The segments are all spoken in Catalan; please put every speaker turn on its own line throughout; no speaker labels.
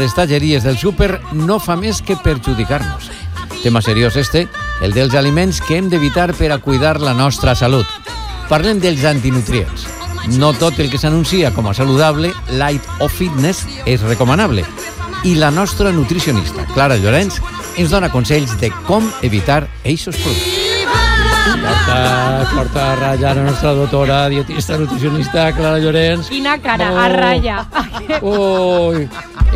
prestatgeries del súper no fa més que perjudicar-nos. Tema seriós el dels aliments que hem d'evitar per a cuidar la nostra salut. Parlem dels antinutrients. No tot el que s'anuncia com a saludable, light o fitness és recomanable. I la nostra nutricionista, Clara Llorenç, ens dona consells de com evitar eixos productes. Porta a ratlla la nostra doctora, dietista, nutricionista, Clara Llorenç.
Quina cara, a ratlla.
Ui,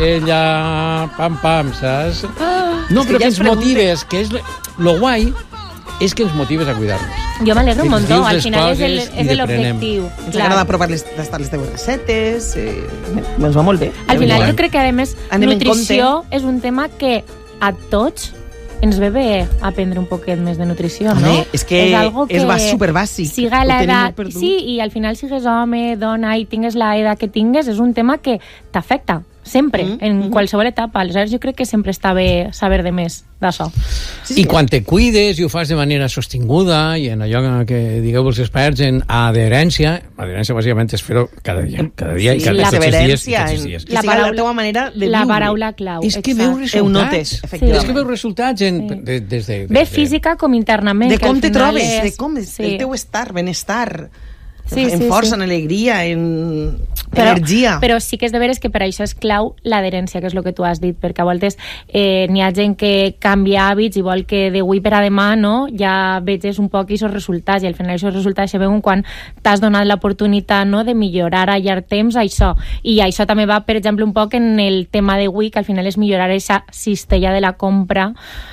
ella, pam, saps? No, però que ens motives, que és lo guai, és que ens motives a cuidar-nos.
Jo m'alegro un muntó, al final és l'objectiu.
Ens agrada provar les teves recetes, ens va molt bé.
Al final jo crec que, a més, nutrició és un tema que a tots ens ve bé aprendre un poquet més de nutrició, no?
És que és superbàsic.
Siga l'edat, sí, i al final sigues home, dona i tingues l'edat que tingues, és un tema que t'afecta, sempre, en qualsevol etapa. Aleshores jo crec que sempre està bé saber de més d'això.
I quan te cuides i ho fas de manera sostinguda i en allò que digueu els experts en adherència bàsicament és fer-ho cada dia i tots els dies.
La teva manera de viure.
La paraula clau.
És que veus resultats. És que veus resultats des de...
Bé física com internament.
De com te trobes, de com és el teu estar, benestar, en força, en alegria, en energia.
Però sí que és de veres que per això és clau l'adherència, que és el que tu has dit, perquè a voltes n'hi ha gent que canvia hàbits i vol que d'avui per a demà, no, ja veges un poc aquests resultats, i al final aquests resultats se veuen quan t'has donat l'oportunitat, no, de millorar a llarg temps això. I això també va, per exemple, un poc en el tema d'avui, que al final és millorar aquesta cistella de la compra,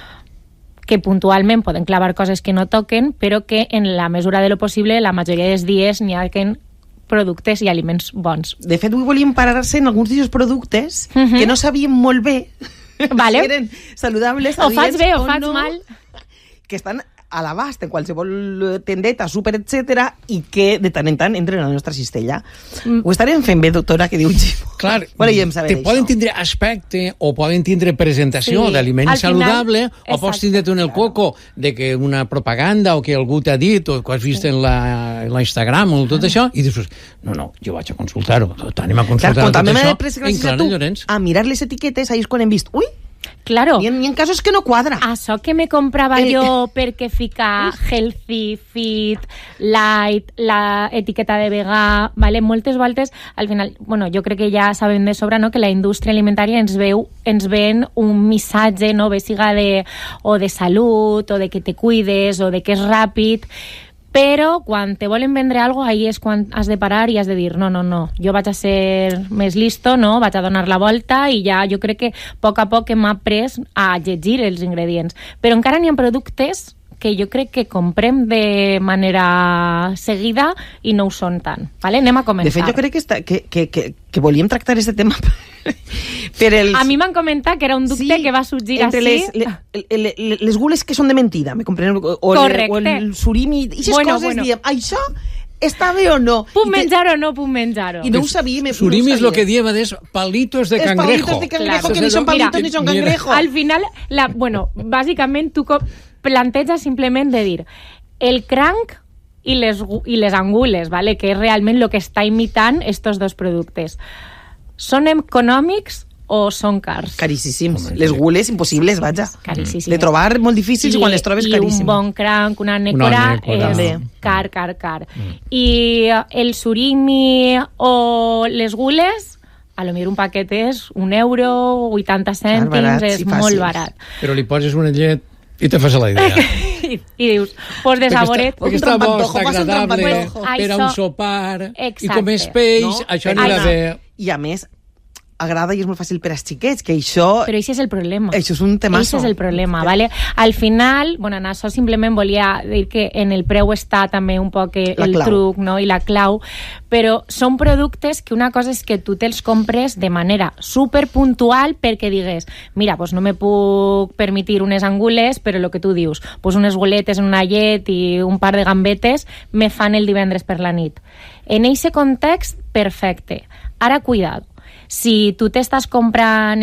que puntualment poden clavar coses que no toquen, però que en la mesura de lo possible la majoria dels dies n'hi ha que productes i aliments bons.
De fet, avui volíem parar-se en alguns d'aquests productes que no sabíem molt bé si eren saludables,
o faig bé o faig mal,
que estan a l'abast en qualsevol tendeta, súper, etcètera, i que de tant en tant entren a la nostra cistella. Ho estarem fent bé, doctora, que diu Ximo?
Clar, te poden tindre aspecte o poden tindre presentació d'aliment saludable, o pots tindre-te en el coco de que una propaganda o que algú t'ha dit o que has vist en l'Instagram o tot això, i dius, no, jo vaig a consultar-ho, anem a consultar-ho tot això.
A mirar les etiquetes, ahí és quan hem vist, ui,
claro.
I en casos que no quadra.
Això que me comprava jo perquè fica healthy, fit, light, la etiqueta de vegà, vale? Moltes voltes, al final, bueno, jo crec que ja sabem de sobre, no?, que la indústria alimentària ens ven un missatge, no?, bé siga de salut, o de que te cuides, o de que és ràpid, però quan te volen vendre alguna cosa, ahí és quan has de parar i has de dir, no, jo vaig a ser més listo, no, vaig a donar la volta, i ja jo crec que a poc hem après a llegir els ingredients. Però encara n'hi ha productes que jo crec que comprem de manera seguida i no ho són tant. Vale? Anem a començar.
De fet, jo crec que volíem tractar aquest tema per els...
A mi m'han comentat que era un dubte que va sorgir
entre les gules que són de mentida, me comprenen? O el surimi, i aquestes coses, diem, això està bé o no?
Puc menjar o no puc menjar-ho?
I no ho sabíem.
Surimi és el que diem, és palitos de cangrejo.
Palitos de cangrejo, que ni són palitos ni són cangrejo.
Al final, bàsicament, tu planteja simplement de dir el cranc i les angules, ¿vale? Que és realment el que està imitant estos dos productes. Són econòmics o són cars?
Caríssims. Les gules impossibles, vaja.
Caríssimes.
De trobar molt difícils i quan les trobes caríssimes.
I un bon cranc, una nècora, és car. I el surimi o les gules, a lo millor un paquet és €1, 80 cèntims, és molt barat.
Però li poses una llet i te fas la idea.
I dius, pues de saboret.
Perquè està bo, està agradable, per a un sopar, i com és peix, això anirà bé.
I a més, agrada i és molt fàcil per als xiquets, que això...
Però això és el problema.
Això és un temazo.
Això és el problema, ¿vale? Al final, bueno, en això simplement volia dir que en el preu està també un poc el truc, no?, i la clau, però són productes que una cosa és que tu te'ls compres de manera superpuntual perquè digues, mira, pues no me puc permitir unes angules, però el que tu dius, pues unes guletes en una llet i un par de gambetes me fan el divendres per la nit. En aquest context, perfecte. Ara, cuidado. Si tu t'estàs comprant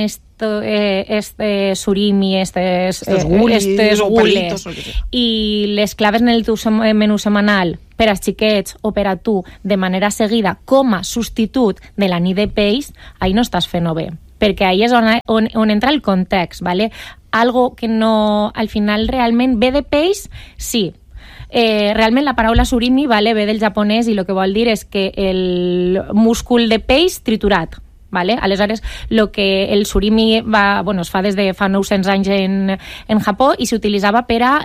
surimi, estes gules i les claves en el teu menú setmanal per als xiquets o per a tu de manera seguida com a substitut de la nit de peix, ahí no estàs fent-ho bé. perquè ahí és on entra el context, ¿vale? Algo que no, al final realment ve de peix, sí. Realment la paraula surimi, vale, ve del japonès i el que vol dir és que el múscul de peix triturat. Vale? Aleshores, el surimi es fa des de fa 900 anys en Japó i s'utilitzava per a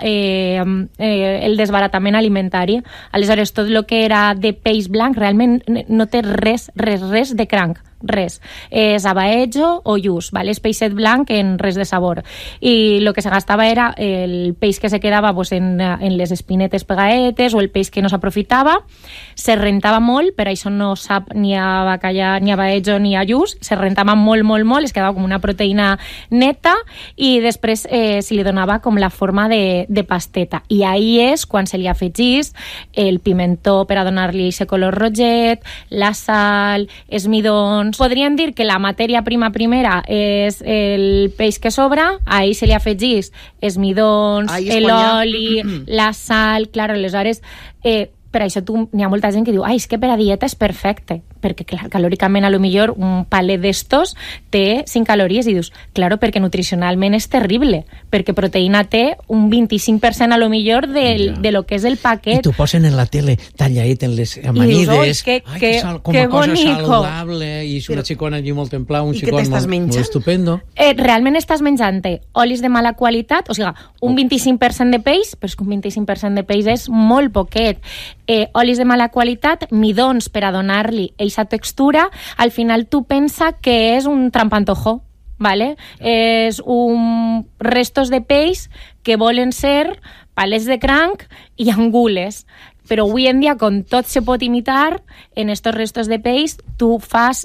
el desbaratament alimentari. Aleshores, tot el que era de peix blanc realment no té res de cranc. Res. És abaejo o lluç, ¿vale? És peixet blanc en res de sabor. I el que se gastava era el peix que se quedava en les espinetes pegaetes o el peix que no s'aprofitava. Se rentava molt, per això no sap ni a bacallà, ni a abaejo, ni a lluç. Se rentava molt, es quedava com una proteïna neta i després se li donava com la forma de pasteta. I ahí és quan se li afegís el pimentó per a donar-li aquest color roget, la sal, els midons. Podríem dir que la matèria primera és el peix que sobra, ahí se li afegís els midons, l'oli, la sal, clar, aleshores per això n'hi ha molta gent que diu és que per a dieta és perfecte, perquè clar, calòricament a lo millor un palet d'estos té 5 calories i dius, claro, perquè nutricionalment és terrible, perquè proteïna té un 25% a lo millor de lo que és el paquet.
I t'ho posen en la tele talladet en les amanides, com a cosa saludable, i és una xicona allí molt templar, un xicon molt estupendo.
Realment estàs menjant olis de mala qualitat, o sigui, un 25% de peix, però és que un 25% de peix és molt poquet. Olis de mala qualitat, midons per a donar-li eixa textura, al final tu pensa que és un trampantojo, ¿vale? És un restos de peix que volen ser palets de cranc i angules. Però avui en dia, com tot se pot imitar, en estos restos de peix, tu fas,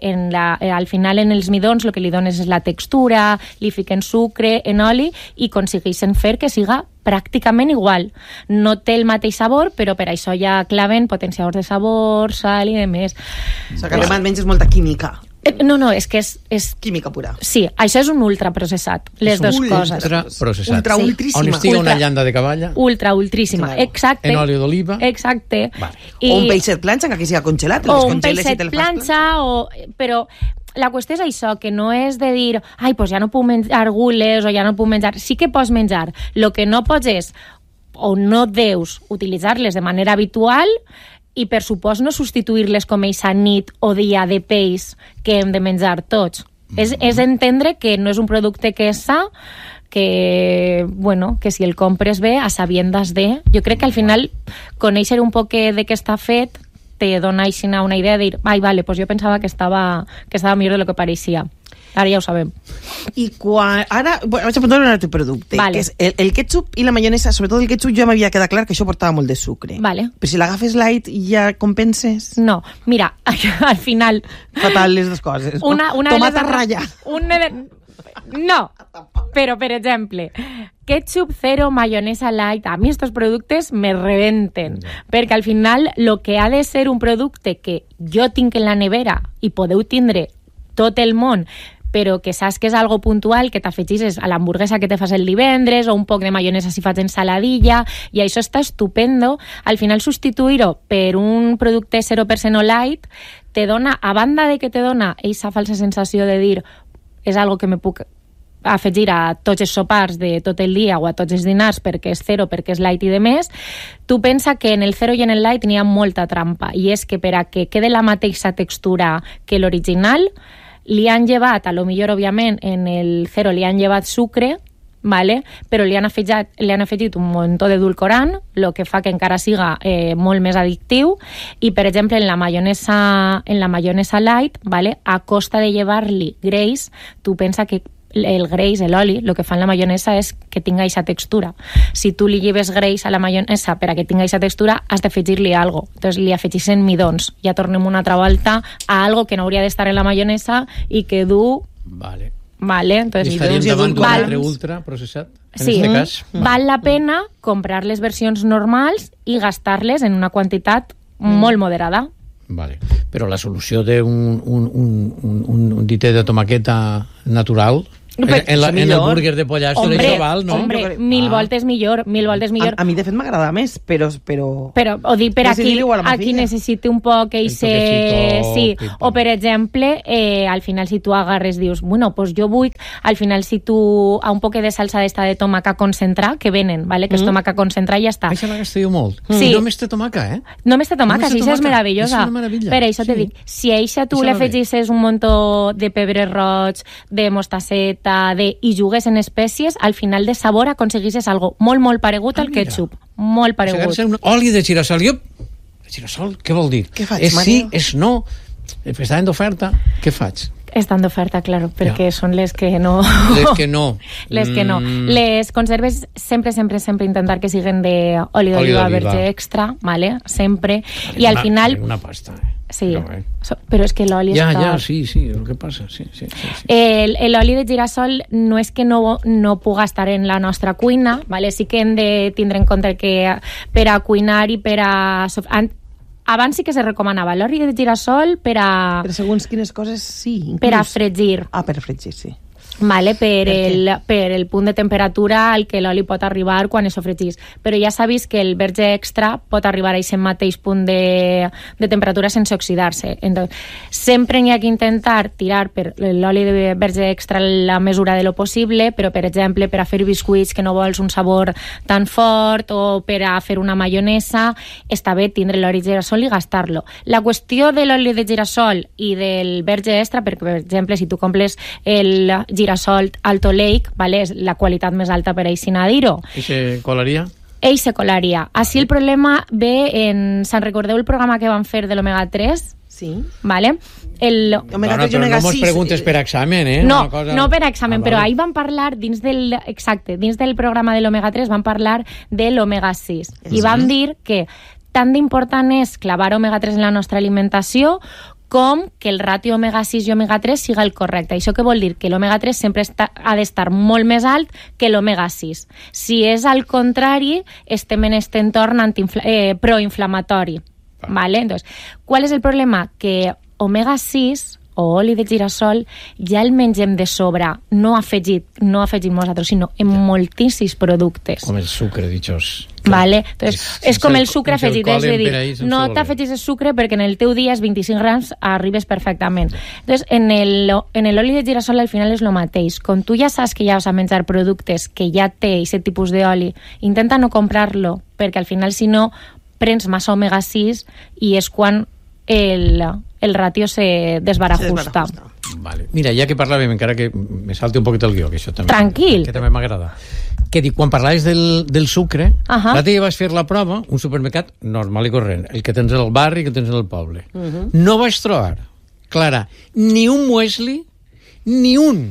al final en els midons, el que li dones és la textura, li fiquen sucre, en oli, i aconsegueixen fer que siga pràcticament igual. No té el mateix sabor, però per això ja claven potenciadors de sabor, sal i demés.
O sigui, que realment menges molta química.
No, és que és...
Química pura.
Sí, això és un ultraprocessat, les dues coses.
Ultraprocessat.
Ultra-ultríssima.
On estiga una llanda de cavalla.
Ultra-ultríssima, claro. Exacte.
En oli d'oliva.
Exacte.
Vale. O un peixet planxa, que aquí siga congelat.
O un peixet planxa, però la qüestió és això, que no és de dir pues ja no puc menjar gules o ja no puc menjar... Sí que pots menjar. El que no pots és, o no deus utilitzar-les de manera habitual, i per supost no substituir-les com eixa nit o dia de peix que hem de menjar tots. És entendre que no és un producte que és sa, que si el compres bé, a sabiendas de... Jo crec que al final conèixer un poc de què està fet te dona una idea de dir, vale, pues jo pensava que estava millor de lo que pareixia. Ara ja ho sabem.
I ara vaig a apuntar un altre producte, que és el ketchup i la maionesa. Sobretot el ketchup ja m'havia quedat clar que això portava molt de sucre.
Vale.
Però si l'agafes light ja compenses?
No, mira, al final...
Fatal les dues coses. Tomata ratlla. No, però per exemple, ketchup cero, mayonesa light, a mi estos productes me rebenten, perquè al final lo que ha de ser un producte que jo tinc en la nevera i podeu tindre tot el món, però que saps que és algo puntual, que t'afegis a l'hamburguesa que te fas el divendres, o un poc de maionesa si fas ensaladilla, i això està estupendo. Al final, substituir-ho per un producte 0% o light te dona, a banda de que te dona aquesta falsa sensació de dir és algo que me puc afegir a tots els sopars de tot el dia o a tots els dinars perquè és zero, perquè és light i de més, tu pensa que en el zero i en el light n'hi ha molta trampa, i és que per a que quede la mateixa textura que l'original, li han llevat, a lo millor, òbviament, en el zero li han llevat sucre, vale? Però li han afegit un muntó d'edulcorant, el que fa que encara siga molt més addictiu, i, per exemple, en la maionesa light, vale? A costa de llevar-li greix, tu pensa que el greix, l'oli, el que fa en la maionesa és que tinga aquesta textura. Si tu li lleves greix a la maionesa per a que tinga aquesta textura, has d'afegir-li alguna cosa. Entonces li afegixen midons. Ja tornem una altra volta a algo que no hauria d'estar en la maionesa i que du...
Vale.
Entonces,
estaríem davant d'un altre ultraprocessat?
Sí, val la pena comprar les versions normals i gastar-les en una quantitat molt moderada.
Vale. Però la solució d'un diter de tomaqueta natural
En el burger de pollastre això val, no?
Hombre, mil voltes millor.
A mi, de fet, m'agrada més, però...
Ho dic per aquí necessite un poc sí. O, per exemple, al final, si tu agarres, dius, bueno, pues jo vull, al final, si tu a un poc de salsa d'esta de tomaca concentrat, que venen, ¿vale? Que és tomaca concentrat i ja està.
Això la gasto jo molt.
Sí.
Només té tomaca,
Només té tomaca, sí, és meravellosa.
És una meravella.
Per això te dic, si a eixa tu li afegisses un muntó de pebre roig, de mostasseta, i jugues en espècies, al final de sabor aconseguissis algo molt paregut al ketchup. Molt paregut.
Oli de girassol. De girassol, què vol dir?
Què faig,
és sí, és no. Estan d'oferta, què faig?
Estan d'oferta, claro, perquè són les que no...
Les que no.
Les que no. Les conserves sempre intentar que siguen d'oli d'oliva verge extra, ¿vale? Sempre. I al final...
Una pasta,
Sí, però és que l'oli és car.
Ja, sí, el que passa, sí.
L'oli de girassol no és que no puga estar en la nostra cuina, ¿vale? Sí que hem de tindre en compte que per a cuinar i per a... Abans sí que se recomanava l'oli de girassol per a...
Per segons quines coses, sí. Inclús.
Per a fregir.
Per a fregir, sí.
Vale, per el punt de temperatura al que l'oli pot arribar quan es sofregís. Però ja s'ha vist que el verge extra pot arribar a aquest mateix punt de temperatura sense oxidar-se. Entonces, sempre n'hi ha que intentar tirar per l'oli de verge extra la mesura de lo possible, però, per exemple, per a fer biscuits que no vols un sabor tan fort o per a fer una maionesa, està bé tindre l'oli de girassol i gastar-lo. La qüestió de l'oli de girassol i del verge extra, perquè, per exemple, si tu compres el girasol Alto Lake, ¿vale? És la qualitat més alta per a dir-ho.
I se colaria?
Se colaria. Així el problema ve en... Se'n recordeu el programa que van fer de l'Omega 3?
Sí.
¿Vale?
Omega 3 i Omega 6.
No mos preguntes per examen,
No per examen, però ahir van parlar dins del programa de l'Omega 3 van parlar de l'Omega 6 i van dir que tant d'important és clavar Omega 3 en la nostra alimentació com que el ràtio omega-6 i omega-3 siga el correcte. Això què vol dir? Que l'omega-3 sempre ha d'estar molt més alt que l'omega-6. Si és al contrari, estem en aquest entorn proinflamatori. ¿Vale? Entonces, ¿cuál es el problema? Que omega-6 o oli de girassol ja el mengem de sobre, no afegit nosaltres, sinó en moltíssims productes.
Com el sucre, dichos.
Vale? Entonces, és com el sucre afegit, és a dir, no t'afegis el sucre perquè en el teu dia és 25 grams, arribes perfectament. Entonces, en l'oli de girassol al final és el mateix. Com tu ja saps que ja vas a menjar productes que ja té aquest tipus d'oli, intenta no comprar-lo, perquè al final, si no, prens massa omega-6 i és quan el ratio se desbarajusta.
Vale. Mira, ja que parlàvem, encara que me salte un poquet el guió, que això també,
tranquil,
que també m'agrada, que dic, quan parlaves del sucre, l'altre dia vas fer la prova, un supermercat normal i corrent, el que tens al barri i que tens al poble. No vaig trobar, Clara, ni un muesli, ni un,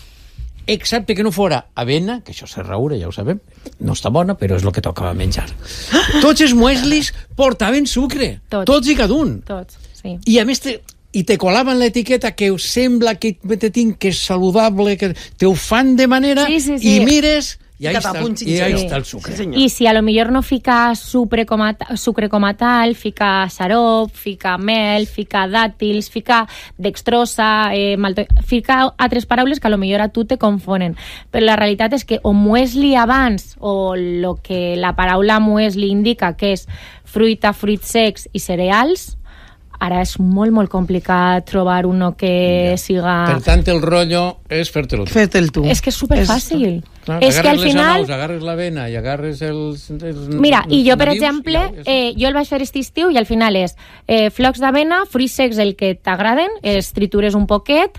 excepte que no fora avena, que això és raura, ja ho sabem, no està bona, però és el que tocava menjar. Tots els mueslis portaven sucre, tots i cada un.
Tots, sí.
I a més te colaven l'etiqueta que sembla que te tinc que és saludable, que te ho fan de manera, i mires... I ahí està el sucre.
Sí, i si a lo millor no fica sucre com a tal, fica xarop, fica mel, fica dàtils, fica dextrosa, fica altres paraules que a lo millor a tu te confonen. Però la realitat és que o muesli abans, o lo que la paraula muesli indica, que és fruita, fruits secs i cereals, ara és molt, molt complicat trobar uno que siga...
Per tant, el rotllo és fer-te-lo tu.
Fer-te'l tu.
És que és superfàcil.
És que al final... Agarres l'avena i agarres els...
Mira, i jo, per exemple, jo el vaig fer aquest estiu i al final és flocs d'avena, fruits secs el que t'agraden, els tritures un poquet,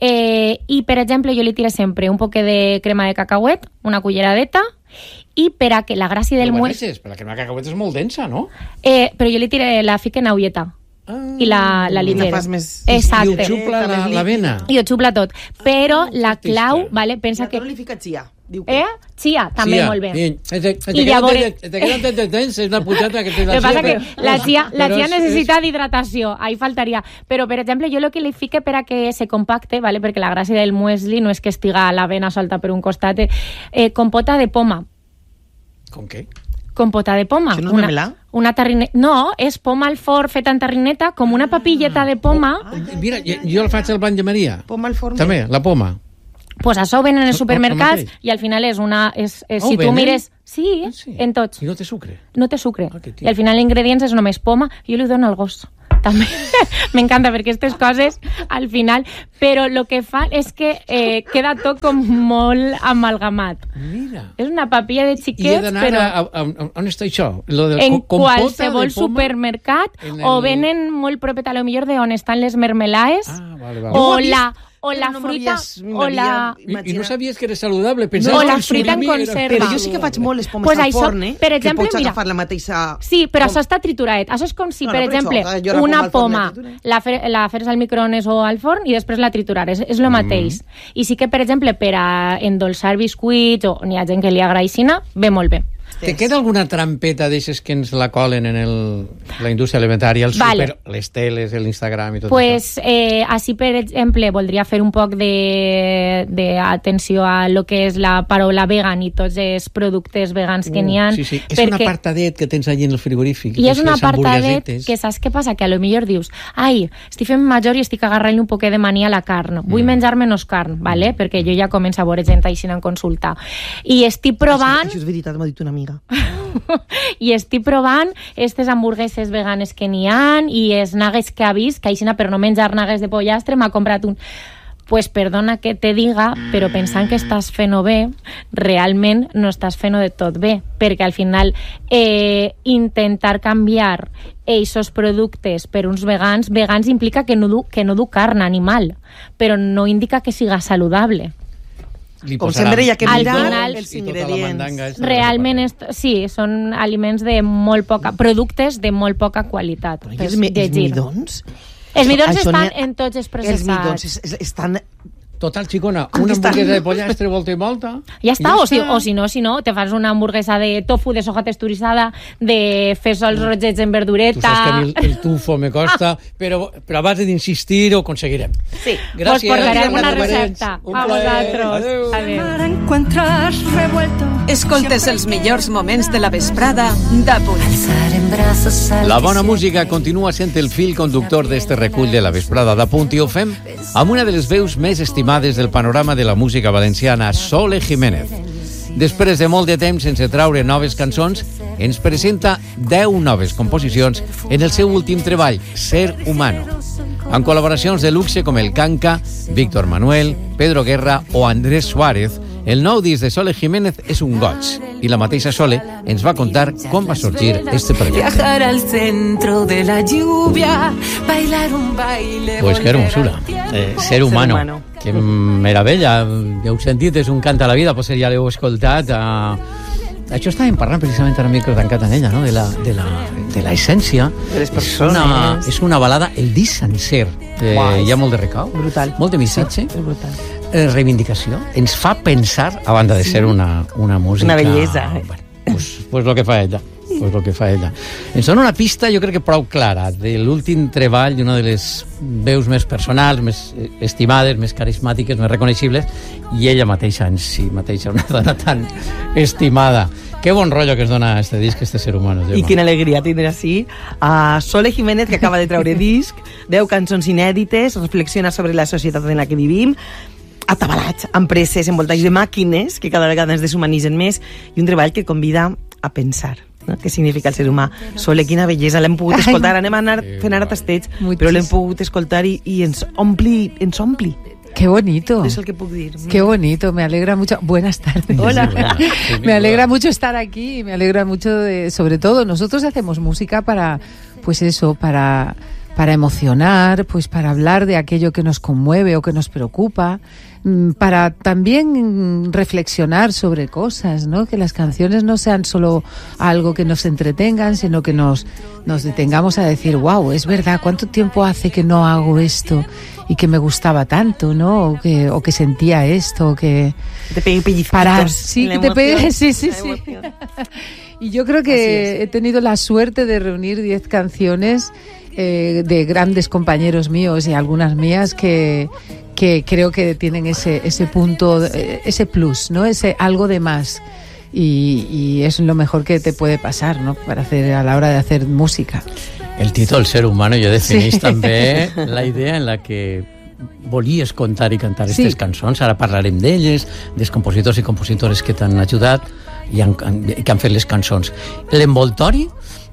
i, per exemple, jo li tiro sempre un poquet de crema de cacauet, una culleradeta, i per a que la gràcia del muesli...
Però la crema de cacauet és molt densa, no?
Però jo li tiro la fica en aulleta. I la lidera.
Exacte.
I ho xupla l'avena.
I ho xupla tot. Però la clau, vale, pensa que...
No li fica xia.
Xia, també molt bé.
I llavors... Te queden tens, és una puteta que te da xia.
El que passa que la xia necessita d'hidratació, ahí faltaria. Però, per exemple, jo el que li fique per a que se compacte, vale, perquè la gràcia del muesli no és que estiga l'avena solta per un costat, compota de poma.
Com què?
Compota de poma.
Això no és melà?
Una tarrineta. No, és poma al forn feta en tarrineta, com una papilleta de poma.
Mira, jo el faig al bany de Maria.
Poma al forn.
També, la poma.
Pues això ho venen als supermercats i al final és una... si tu mires... Sí, en tots.
I no té sucre?
No té sucre. I al final l'ingredients és només poma. Jo li dono al gos. També m'encanta perquè aquestes coses al final, però el que fa és que queda tot com molt amalgamat.
Mira.
És una papilla de xiquets,
I he d'anar
però...
on està això?
En qualsevol supermercat o venen molt propet a lo millor d'on estan les mermelades o la fruita o la...
I no sabies que era saludable?
O la fruita en conserva.
Però jo sí que faig molt les pomes al forn,
per exemple,
que pots agafar la mateixa...
Sí, però això està triturat. Això és com si, per exemple, una poma la feres al microones o al forn i després la triturares. És el mateix. I sí que, per exemple, per a endolçar biscuits o n'hi ha gent que li agraïcina, ve molt bé.
Te queda alguna trampeta d'aixes que ens la colen en la indústria alimentària, el súper, les teles, l'Instagram i tot
això? Així, per exemple, voldria fer un poc d'atenció a lo que és la paraula vegan i tots els productes vegans que n'hi ha.
Sí, sí. És un apartadet que tens allí en el frigorífic.
I és un apartadet que saps què passa? Que a lo millor dius, ai, estic fent major i estic agarrant un poquet de mania a la carn. Vull menjar menys carn, ¿vale? Perquè jo ja començo a veure gent així en consulta. I estic provant...
Això és veritat, m'ha dit una amiga.
I estic provant aquestes hamburgueses veganes que n'hi ha i els nuggets que ha vist, que aixina per no menjar nuggets de pollastre m'ha comprat un... Pues perdona que te diga, però pensant que estàs fent-ho bé, realment no estàs fent-ho de tot bé, perquè al final intentar canviar aquests productes per uns vegans implica que no du carn animal, però no indica que siga saludable.
Com sempre hi ha que mirar els ingredients.
Realment, sí, són aliments de molt poca... productes de molt poca qualitat.
Però els midons?
Els midons estan en tots els processats.
Els midons estan...
Total, xicona, una hamburguesa de pollastre volta i volta.
Ja està, o si no, te fas una hamburguesa de tofu, de soja texturizada, de fesols rogets en verdureta...
Tu saps que a mi el tufo me costa, però a base d'insistir ho aconseguirem.
Sí, pues portarem una recepta. A vosaltres.
Adéu. Escoltes els millors moments de la vesprada de Punt.
La bona música continua sent el fil conductor d'este recull de la vesprada de Punt i ho fem amb una de les veus més estimades del panorama de la música valenciana, Sole Jiménez. Després de molt de temps sense traure noves cançons, ens presenta 10 noves composicions en el seu últim treball, Ser Humano, amb col·laboracions de luxe com el Canca, Víctor Manuel, Pedro Guerra o Andrés Suárez. El nou disc de Sole Jiménez és un goig i la mateixa Sole ens va contar com va sorgir este projecte.
Viajar al centro de la lluvia, bailar un baile.
Pues que hermosura. Ser humano. Que meravella. Ja heu sentit, és un cant a la vida, potser ja l'heu escoltat. Això estàvem parlant precisament ara micro tancat en ella, no? De la essència.
De les persones.
És una balada, el disc sencer. Hi ha molt de recau.
Brutal.
Molt de missatge.
Sí, brutal.
Reivindicació. Ens fa pensar, a banda de ser una música...
Una bellesa.
Bueno, pues lo que fa ella. Pues lo que fa ella. Ens dona una pista, jo crec que prou clara, de l'últim treball d'una de les veus més personals, més estimades, més carismàtiques, més reconeixibles, i ella mateixa en si mateixa, una dona tan estimada. Qué bon rotllo que ens dona este disc, este Ser Humano.
I quina alegria tindre així a Sole Jiménez, que acaba de treure disc, 10 cançons inèdites, reflexiona sobre la societat en la que vivim, atabalats, empreses, envoltats de màquines, que cada vegada ens deshumanitzen més, i un treball que convida a pensar. No? Què significa el ser humà? Sole, quina bellesa, l'hem pogut escoltar, anem a anar fent ara tasteig, però l'hem pogut escoltar i ens ompli.
Qué bonito.
Es el que puedo decir.
Qué bonito, me alegra mucho. Buenas tardes.
Hola.
Me alegra mucho estar aquí y me alegra mucho sobre todo, nosotros hacemos música para, pues eso, para emocionar, pues para hablar de aquello que nos conmueve o que nos preocupa, para también reflexionar sobre cosas, ¿no? Que las canciones no sean solo algo que nos entretengan, sino que nos detengamos a decir, wow, es verdad, ¿cuánto tiempo hace que no hago esto y que me gustaba tanto, ¿no? O que sentía esto, o que...
Te pegué pellizquitos.
Parar, sí, que te pegué, sí. Y yo creo que he tenido la suerte de reunir 10 canciones de grandes compañeros míos y algunas mías que creo que tienen ese punto, ese plus, ¿no? Ese algo de más. Y es lo mejor que te puede pasar, ¿no? A la hora de hacer música.
El títol Ser Humano ja defineix també la idea en la que volies contar i cantar aquestes cançons. Ara parlarem d'elles, dels compositors i compositores que t'han ajudat i que han fet les cançons. L'envoltori,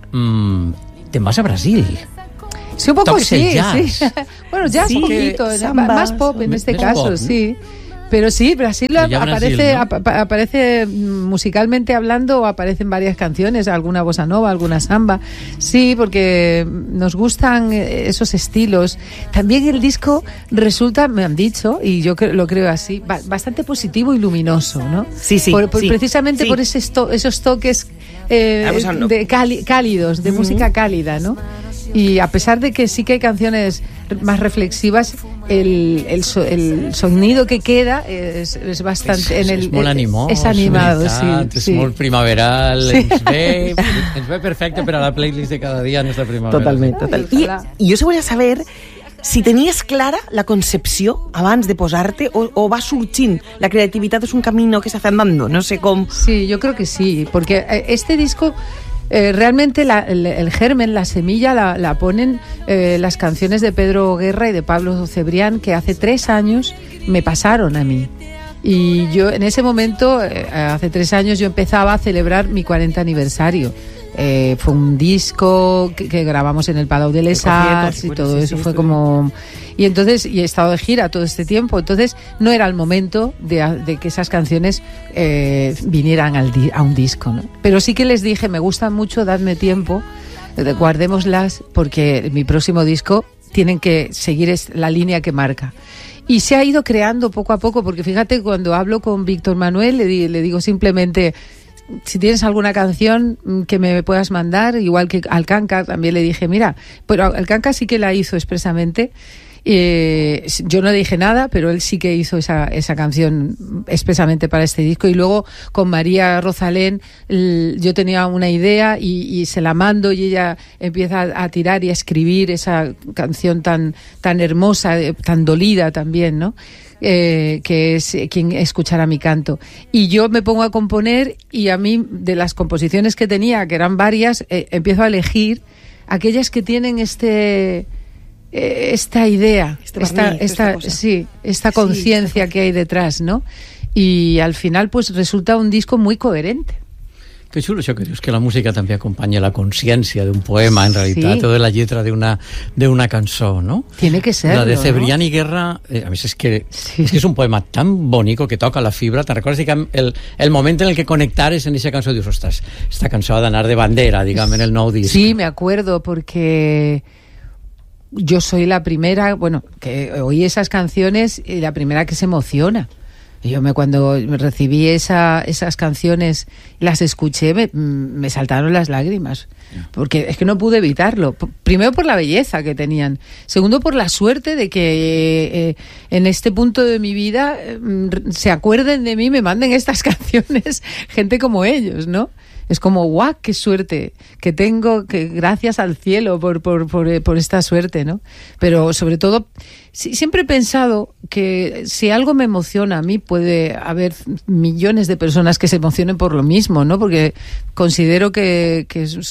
te'n vas a Brasil.
Sí, un poco sí. Bueno, jazz un poquito, más pop en este caso, sí. Pero sí, Brasil aparece musicalmente hablando, aparecen varias canciones, alguna bossa nova, alguna samba. Sí, porque nos gustan esos estilos. También el disco resulta, me han dicho, y yo lo creo así, bastante positivo y luminoso, ¿no?
Sí.
Precisamente por esos toques cálidos, de música cálida, ¿no? Y a pesar de que sí que hay canciones más reflexivas, el sonido que queda es bastante...
És molt animós,
és animado,
és molt primaveral, ens ve perfecte per a la playlist de cada dia en esta primavera.
Totalment. I jo volia saber si tenies clara la concepció abans de posar-te o va sorgint. La creativitat és un camino que se hace andando, no sé com...
Sí, yo creo que sí, porque este disco... realmente el germen, la semilla la ponen las canciones de Pedro Guerra y de Pablo Cebrián, que hace 3 años me pasaron a mí. Y yo en ese momento, hace 3 años, yo empezaba a celebrar mi 40 aniversario. Fue un disco que grabamos en el Palau de les Arts y todo eso fue como... Y entonces, y he estado de gira todo este tiempo, entonces no era el momento de que esas canciones vinieran a un disco, ¿no? Pero sí que les dije, me gustan mucho, dadme tiempo, guardémoslas, porque mi próximo disco tienen que seguir la línea que marca. Y se ha ido creando poco a poco, porque fíjate, cuando hablo con Víctor Manuel, le digo simplemente... Si tienes alguna canción que me puedas mandar, igual que al Canca, también le dije, mira, pero el Canca sí que la hizo expresamente. Yo no dije nada, pero él sí que hizo esa canción expresamente para este disco. Y luego con María Rosalén yo tenía una idea y se la mando y ella empieza a tirar y a escribir esa canción tan hermosa, tan dolida también, ¿no? Que es quien escuchará mi canto. Y yo me pongo a componer y a mí, de las composiciones que tenía, que eran varias, empiezo a elegir aquellas que tienen esta idea, esta conciencia que hay detrás, ¿no? Y al final pues resulta un disco muy coherente.
Que xulo això que dius, que la música també acompanya la consciència d'un poema, en realitat, o de la lletra d'una cançó, ¿no?
Tiene que ser.
La de Cebrián y Guerra, a més, és que és un poema tan bonico que toca la fibra. Te'n recordes que el moment en el que conectares en aquesta cançó, dius, ostres, esta cançó ha d'anar de bandera, diguem, en el nou disc.
Sí, me acuerdo, porque yo soy la primera, bueno, que oí esas canciones y la primera que se emociona. Cuando recibí esas canciones, las escuché, me saltaron las lágrimas, porque es que no pude evitarlo. Primero por la belleza que tenían, segundo por la suerte de que en este punto de mi vida se acuerden de mí, me manden estas canciones gente como ellos, ¿no? Es como, guau, qué suerte que tengo, que gracias al cielo por esta suerte, ¿no? Pero sobre todo, siempre he pensado que si algo me emociona a mí, puede haber millones de personas que se emocionen por lo mismo, ¿no? Porque considero que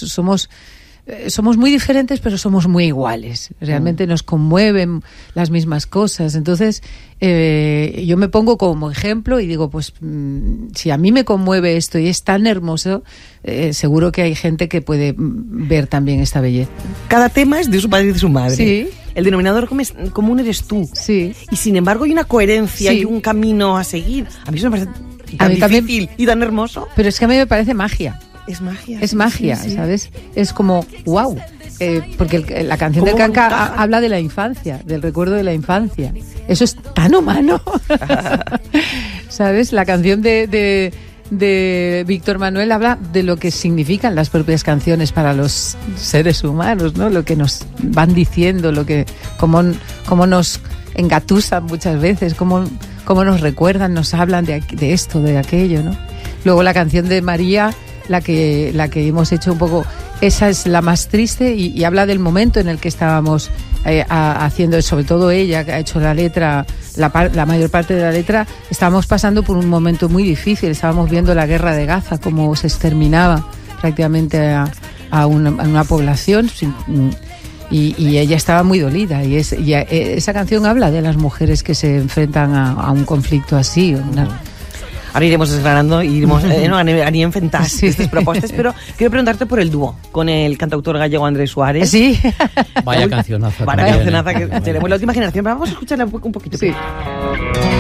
somos muy diferentes, pero somos muy iguales. Realmente nos conmueven las mismas cosas. Entonces, yo me pongo como ejemplo y digo, pues, si a mí me conmueve esto y es tan hermoso, seguro que hay gente que puede ver también esta belleza.
Cada tema es de su padre y de su madre.
Sí.
El denominador común eres tú.
Sí.
Y sin embargo hay una coherencia y un camino a seguir. A mí eso me parece tan difícil y tan hermoso.
Pero es que a mí me parece magia.
Es magia.
Es magia, sí. ¿Sabes? Es como, wow. Porque la canción del Canca habla de la infancia, del recuerdo de la infancia. Eso es tan humano. ¿Sabes? La canción de Víctor Manuel habla de lo que significan las propias canciones para los seres humanos, ¿no? Lo que nos van diciendo, cómo nos engatusan muchas veces, cómo nos recuerdan, nos hablan de esto, de aquello, ¿no? Luego la canción de María, la que hemos hecho un poco, esa es la más triste y habla del momento en el que estábamos haciendo, sobre todo ella que ha hecho la letra, la mayor parte de la letra. Estábamos pasando por un momento muy difícil, estábamos viendo la guerra de Gaza, cómo se exterminaba prácticamente a una población y ella estaba muy dolida y esa canción habla de las mujeres que se enfrentan a un conflicto así.
Ahora iremos desgranando y iremos anirem fent tasks d'aquestes propostes, però quiero preguntarte por el dúo con el cantautor gallego Andrés Suárez.
Sí.
Vaya cancionaza.
Vaya cancionaza que tenemos la última generación. Vamos a escucharla un poquito.
Sí.